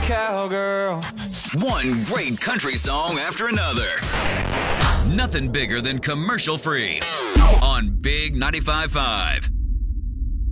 cowgirl. One great country song after another. Nothing bigger than commercial free on Big 95.5.